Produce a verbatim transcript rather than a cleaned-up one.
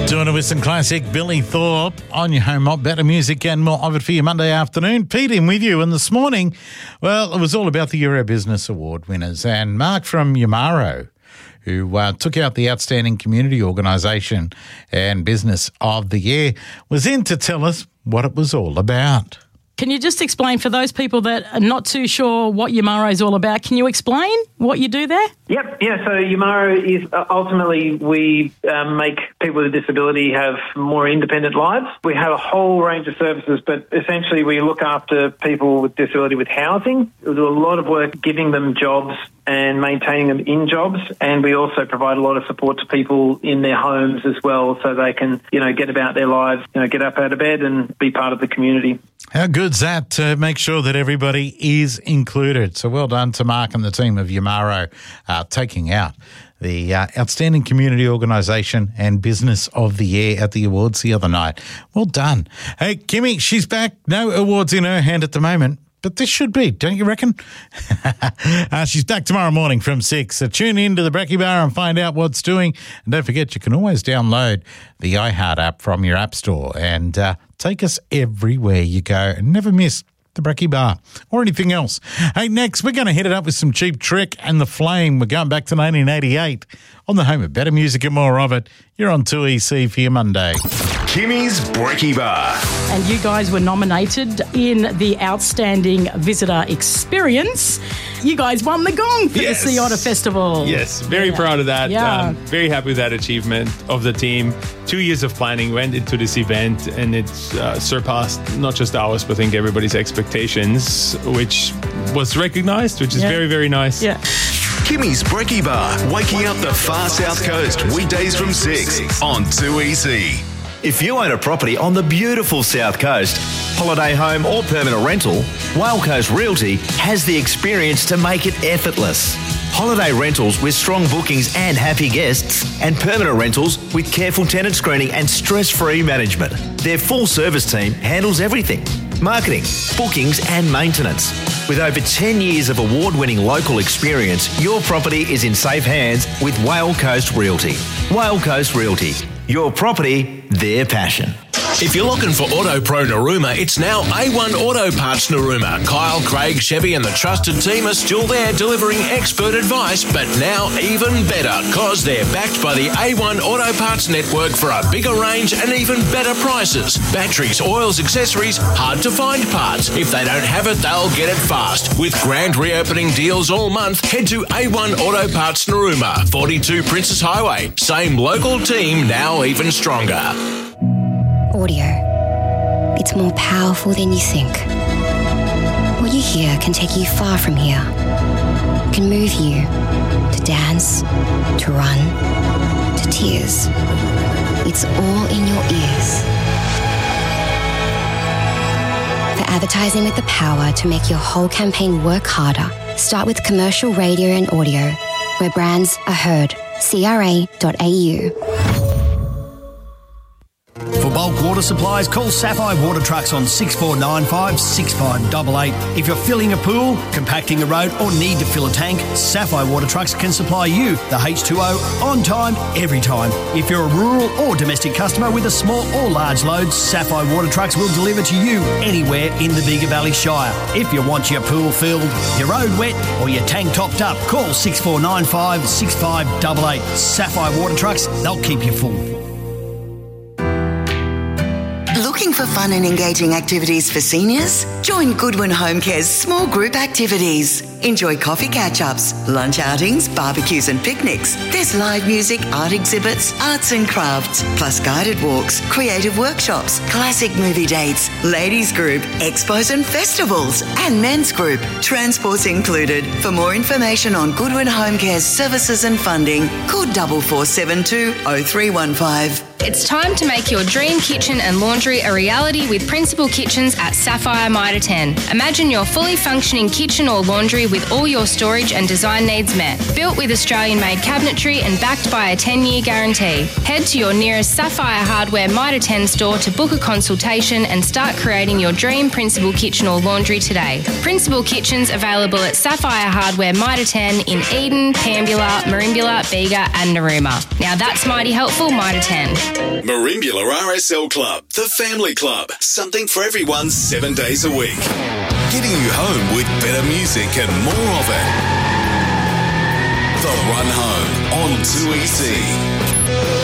Doing it with some classic Billy Thorpe on your home op, better music and more of it for you Monday afternoon. Pete in with you, and this morning, well, it was all about the Euro Business Award winners, and Mark from Yamaro, who uh, took out the Outstanding Community Organisation and Business of the Year, was in to tell us what it was all about. Can you just explain for those people that are not too sure what Yamaro is all about? Can you explain what you do there? Yep, yeah, so Yamaro is uh, ultimately we um, make people with a disability have more independent lives. We have a whole range of services, but essentially we look after people with disability with housing. We do a lot of work giving them jobs and maintaining them in jobs, and we also provide a lot of support to people in their homes as well, so they can, you know, get about their lives, you know, get up out of bed and be part of the community. How good's that to make sure that everybody is included? So well done to Mark and the team of Yamaro uh, taking out the uh, Outstanding Community Organisation and Business of the Year at the awards the other night. Well done. Hey, Kimmy, she's back. No awards in her hand at the moment, but this should be, don't you reckon? uh, she's back tomorrow morning from six. So tune in to the Brekkie Bar and find out what's doing. And don't forget, you can always download the iHeart app from your app store and uh, take us everywhere you go and never miss the Brekkie Bar or anything else. Hey, next, we're going to hit it up with some Cheap Trick and The Flame. We're going back to nineteen eighty-eight on the home of better music and more of it. You're on two E C for your Monday. Kimmy's Brekkie Bar. And you guys were nominated in the Outstanding Visitor Experience. You guys won the gong for Yes. the Sea Otter Festival. Yes, very Yeah. proud of that. Yeah. Um, very happy with that achievement of the team. Two years of planning went into this event, and it uh, surpassed not just ours, but I think everybody's expectations, which was recognized, which is Yeah. very, very nice. Yeah. Kimmy's Brekkie Bar, waking up the far south coast, weekdays from six on two E C. If you own a property on the beautiful South Coast, holiday home or permanent rental, Whale Coast Realty has the experience to make it effortless. Holiday rentals with strong bookings and happy guests, and permanent rentals with careful tenant screening and stress-free management. Their full-service team handles everything: marketing, bookings and maintenance. With over ten years of award-winning local experience, your property is in safe hands with Whale Coast Realty. Whale Coast Realty. Your property, their passion. If you're looking for Auto Pro Narooma, it's now A one Auto Parts Narooma. Kyle, Craig, Chevy and the trusted team are still there delivering expert advice, but now even better because they're backed by the A one Auto Parts network for a bigger range and even better prices. Batteries, oils, accessories, hard to find parts. If they don't have it, they'll get it fast. With grand reopening deals all month, head to A one Auto Parts Narooma, forty-two Princess Highway. Same local team, now even stronger. Audio. It's more powerful than you think. What you hear can take you far from here. It can move you to dance, to run, to tears. It's all in your ears. For advertising with the power to make your whole campaign work harder, start with commercial radio and audio, where brands are heard. C R A dot A U. For bulk water supplies, call Sapphire Water Trucks on six four nine five, six five eight eight. If you're filling a pool, compacting a road or need to fill a tank, Sapphire Water Trucks can supply you the H two O on time, every time. If you're a rural or domestic customer with a small or large load, Sapphire Water Trucks will deliver to you anywhere in the Bega Valley Shire. If you want your pool filled, your road wet or your tank topped up, call six four nine five, six five eight eight. Sapphire Water Trucks, they'll keep you full. Looking for fun and engaging activities for seniors? Join Goodwin Home Care's small group activities. Enjoy coffee catch-ups, lunch outings, barbecues and picnics. There's live music, art exhibits, arts and crafts, plus guided walks, creative workshops, classic movie dates, ladies group, expos and festivals, and men's group. Transport's included. For more information on Goodwin Home Care's services and funding, call four four seven two, oh three one five. It's time to make your dream kitchen and laundry a reality with Principal Kitchens at Sapphire Mitre ten. Imagine your fully functioning kitchen or laundry with all your storage and design needs met. Built with Australian-made cabinetry and backed by a ten-year guarantee. Head to your nearest Sapphire Hardware Mitre ten store to book a consultation and start creating your dream Principal kitchen or laundry today. Principal Kitchens available at Sapphire Hardware Mitre ten in Eden, Pambula, Marimbula, Bega and Narooma. Now that's mighty helpful, Mitre ten. Merimbula R S L Club, the family club. Something for everyone seven days a week. Getting you home with better music and more of it. The Run Home on two E C.